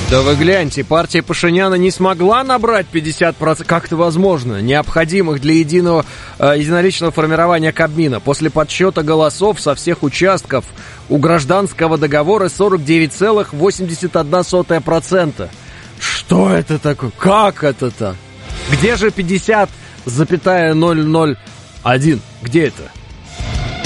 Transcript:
Да вы гляньте, партия Пашиняна не смогла набрать 50%, как это возможно, необходимых для единоличного формирования Кабмина. После подсчета голосов со всех участков у гражданского договора 49,81%. Что это такое? Как это так? Где же 50,001? Где это?